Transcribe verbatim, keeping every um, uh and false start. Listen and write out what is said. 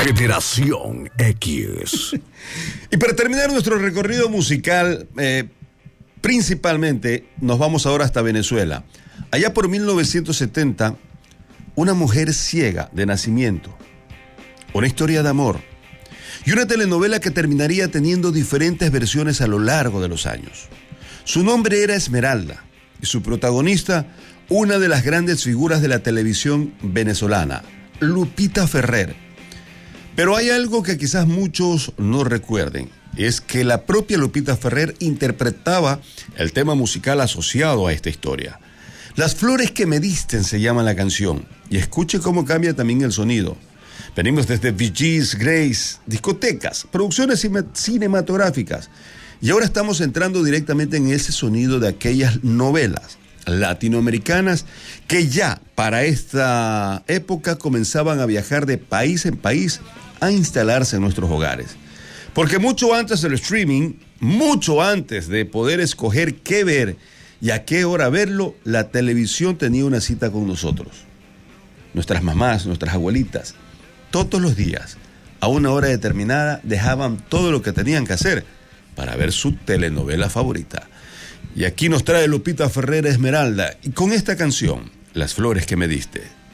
Generación X. Y para terminar nuestro recorrido musical, eh, principalmente nos vamos ahora hasta Venezuela. Allá por mil novecientos setenta, una mujer ciega de nacimiento, una historia de amor y una telenovela que terminaría teniendo diferentes versiones a lo largo de los años. Su nombre era Esmeralda y su protagonista, una de las grandes figuras de la televisión venezolana, Lupita Ferrer. Pero hay algo que quizás muchos no recuerden, es que la propia Lupita Ferrer interpretaba el tema musical asociado a esta historia. Las flores que me disten se llama la canción, y escuche cómo cambia también el sonido. Venimos desde V Gs, Grace, discotecas, producciones cinematográficas, y ahora estamos entrando directamente en ese sonido de aquellas novelas latinoamericanas que ya para esta época comenzaban a viajar de país en país a instalarse en nuestros hogares. Porque mucho antes del streaming, mucho antes de poder escoger qué ver y a qué hora verlo, la televisión tenía una cita con nosotros. Nuestras mamás, nuestras abuelitas, todos los días, a una hora determinada, dejaban todo lo que tenían que hacer para ver su telenovela favorita. Y aquí nos trae Lupita Ferrer Esmeralda, y con esta canción, Las flores que me diste.